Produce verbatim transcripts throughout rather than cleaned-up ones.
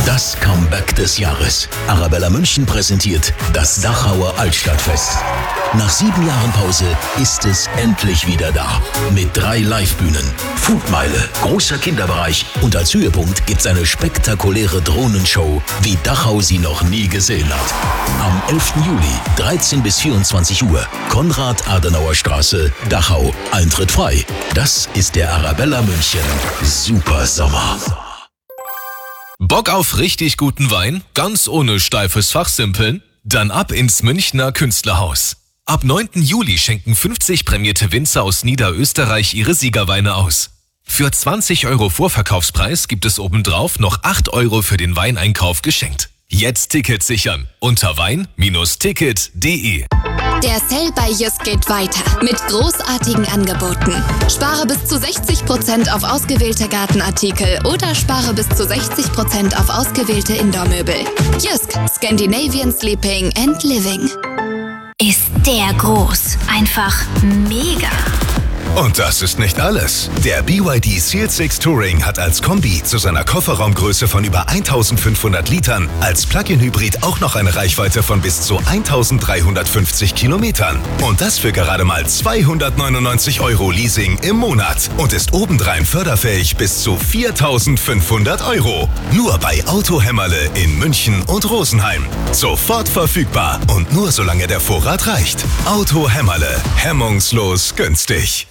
Das Comeback des Jahres. Arabella München präsentiert das Dachauer Altstadtfest. Nach sieben Jahren Pause ist es endlich wieder da. Mit drei Livebühnen, Foodmeile, großer Kinderbereich und als Höhepunkt gibt's eine spektakuläre Drohnenshow, wie Dachau sie noch nie gesehen hat. Am elften Juli, dreizehn bis vierundzwanzig Uhr, Konrad-Adenauer-Straße, Dachau. Eintritt frei. Das ist der Arabella München Super Sommer. Bock auf richtig guten Wein? Ganz ohne steifes Fachsimpeln? Dann ab ins Münchner Künstlerhaus. Ab neunten Juli schenken fünfzig prämierte Winzer aus Niederösterreich ihre Siegerweine aus. Für zwanzig Euro Vorverkaufspreis gibt es obendrauf noch acht Euro für den Weineinkauf geschenkt. Jetzt Tickets sichern unter wein Ticket punkt de. Der Sale bei Jysk geht weiter mit großartigen Angeboten. Spare bis zu sechzig Prozent auf ausgewählte Gartenartikel oder spare bis zu sechzig Prozent auf ausgewählte Indoormöbel. Jysk, Scandinavian Sleeping and Living. Ist der groß. Einfach mega. Und das ist nicht alles. Der B Y D Seal sechs Touring hat als Kombi zu seiner Kofferraumgröße von über eintausendfünfhundert Litern als Plug-in-Hybrid auch noch eine Reichweite von bis zu eintausenddreihundertfünfzig Kilometern. Und das für gerade mal zweihundertneunundneunzig Euro Leasing im Monat und ist obendrein förderfähig bis zu viertausendfünfhundert Euro. Nur bei Auto Hämmerle in München und Rosenheim. Sofort verfügbar und nur solange der Vorrat reicht. Auto Hämmerle. Hemmungslos günstig.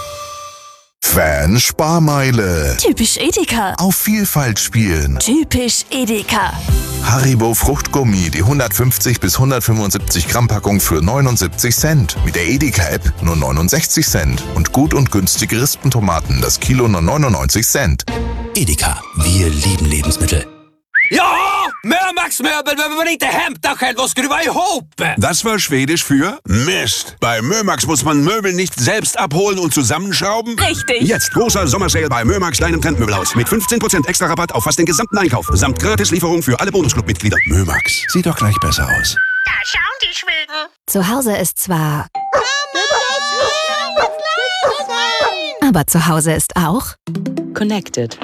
Fan-Sparmeile. Typisch Edeka. Auf Vielfalt spielen. Typisch Edeka. Haribo Fruchtgummi, die hundertfünfzig bis hundertfünfundsiebzig Gramm Packung für neunundsiebzig Cent. Mit der Edeka-App nur neunundsechzig Cent. Und gut und günstige Rispentomaten, das Kilo nur neunundneunzig Cent. Edeka, wir lieben Lebensmittel. Ja, Mömax-Möbel, wenn man nicht det hämta själv och skruva ihop. Das war Schwedisch für Mist. Bei Mömax muss man Möbel nicht selbst abholen und zusammenschrauben. Richtig. Jetzt großer Sommersale bei Mömax, deinem Trendmöbelhaus. Mit fünfzehn Prozent extra Rabatt auf fast den gesamten Einkauf. Samt Gratislieferung für alle Bonusclub-Mitglieder. Mömax, sieht doch gleich besser aus. Da schauen die Schweden. Zu Hause ist zwar... Aber zu Hause ist auch... Connected.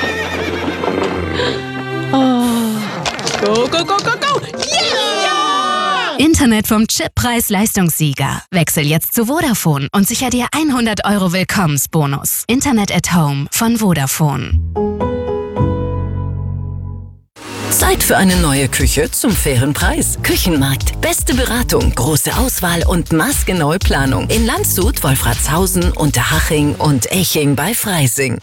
Go, go, go, go, go! Yeah! Internet vom Chip-Preis-Leistungssieger. Wechsel jetzt zu Vodafone und sicher dir hundert Euro Willkommensbonus. Internet at Home von Vodafone. Zeit für eine neue Küche zum fairen Preis. Küchenmarkt. Beste Beratung, große Auswahl und maßgenaue Planung. In Landshut, Wolfratshausen, Unterhaching und Eching bei Freising.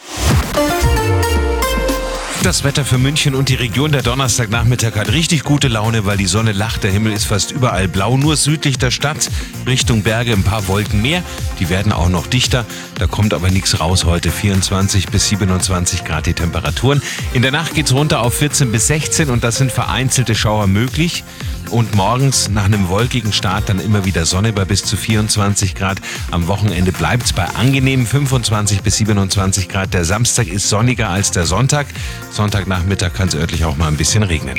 Das Wetter für München und die Region. Der Donnerstagnachmittag hat richtig gute Laune, weil die Sonne lacht. Der Himmel ist fast überall blau. Nur südlich der Stadt, Richtung Berge, ein paar Wolken mehr. Die werden auch noch dichter. Da kommt aber nichts raus heute. vierundzwanzig bis siebenundzwanzig Grad die Temperaturen. In der Nacht geht's runter auf vierzehn bis sechzehn und das sind vereinzelte Schauer möglich. Und morgens nach einem wolkigen Start dann immer wieder Sonne bei bis zu vierundzwanzig Grad. Am Wochenende bleibt's bei angenehmen fünfundzwanzig bis siebenundzwanzig Grad. Der Samstag ist sonniger als der Sonntag. Sonntagnachmittag kann es örtlich auch mal ein bisschen regnen.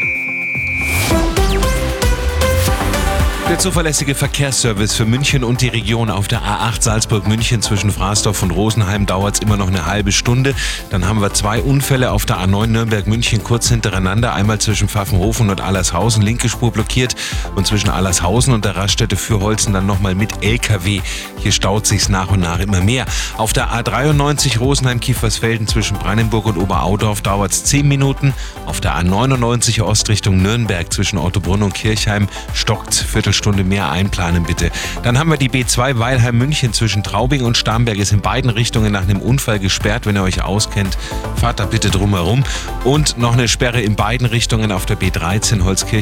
Der zuverlässige Verkehrsservice für München und die Region. Auf der A acht Salzburg-München zwischen Fraßdorf und Rosenheim dauert es immer noch eine halbe Stunde. Dann haben wir zwei Unfälle auf der A neun Nürnberg-München kurz hintereinander. Einmal zwischen Pfaffenhofen und Allershausen, linke Spur blockiert. Und zwischen Allershausen und der Raststätte Fürholzen dann nochmal mit L K W. Hier staut sich's nach und nach immer mehr. Auf der A dreiundneunzig Rosenheim-Kiefersfelden zwischen Brandenburg und Oberaudorf dauert es zehn Minuten. Auf der A neunundneunzig Ostrichtung Nürnberg zwischen Ottobrunn und Kirchheim stockt Viertelstunde mehr einplanen bitte. Dann haben wir die B zwei Weilheim-München zwischen Traubing und Starnberg ist in beiden Richtungen nach einem Unfall gesperrt. Wenn ihr euch auskennt, fahrt da bitte drum herum. Und noch eine Sperre in beiden Richtungen auf der B dreizehn Holzkirchen